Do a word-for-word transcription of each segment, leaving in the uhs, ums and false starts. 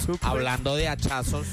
Hablando de hachazos.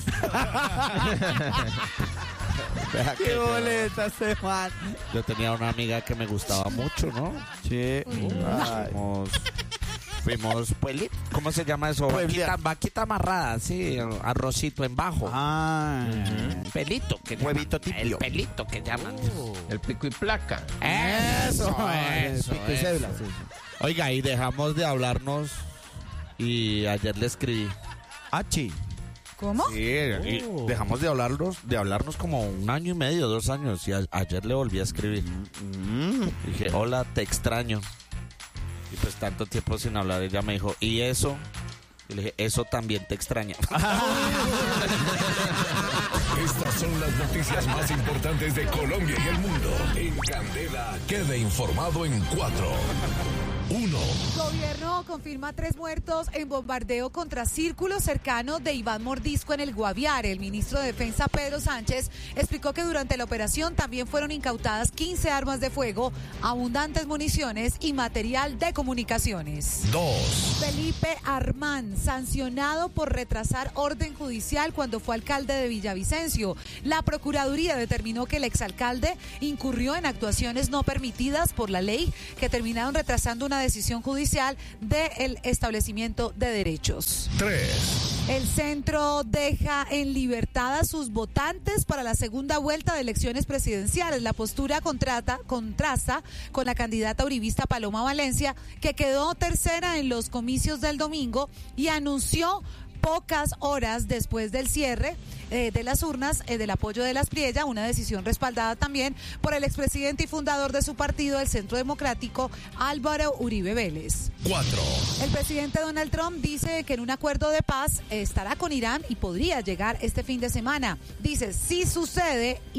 Qué boleta ese man. Yo tenía una amiga que me gustaba mucho, ¿no? Sí. Fuimos, fuimos pues, ¿cómo se llama eso? Vaquita, vaquita amarrada, sí, arrocito en bajo. Ah. Uh-huh. Pelito, que huevito llaman, tibio. El pelito que llaman. Oh. El pico y placa. Eso, eso, pico y eso. cédula, sí. Oiga, y dejamos de hablarnos y ayer le escribí. Achi. ¿Cómo? Sí, y dejamos de hablarnos, de hablarnos como un año y medio, dos años, y a- ayer le volví a escribir. Mm. Dije, hola, te extraño. Y pues tanto tiempo sin hablar, ella me dijo, ¿y eso? Y le dije, eso también te extraña. Estas son las noticias más importantes de Colombia y el mundo. En Candela, quede informado en cuatro. Uno. Gobierno confirma tres muertos en bombardeo contra círculo cercano de Iván Mordisco en el Guaviare. El ministro de Defensa, Pedro Sánchez, explicó que durante la operación también fueron incautadas quince armas de fuego, abundantes municiones y material de comunicaciones. Dos. Felipe Armán, sancionado por retrasar orden judicial cuando fue alcalde de Villavicencio. La Procuraduría determinó que el exalcalde incurrió en actuaciones no permitidas por la ley que terminaron retrasando una decisión judicial del establecimiento de derechos. Tres. El centro deja en libertad a sus votantes para la segunda vuelta de elecciones presidenciales. La postura contrata, contrasta con la candidata uribista Paloma Valencia, que quedó tercera en los comicios del domingo y anunció pocas horas después del cierre eh, de las urnas eh, del apoyo de Las Priella, una decisión respaldada también por el expresidente y fundador de su partido, el Centro Democrático, Álvaro Uribe Vélez. Cuatro. El presidente Donald Trump dice que en un acuerdo de paz estará con Irán y podría llegar este fin de semana. Dice, si sucede,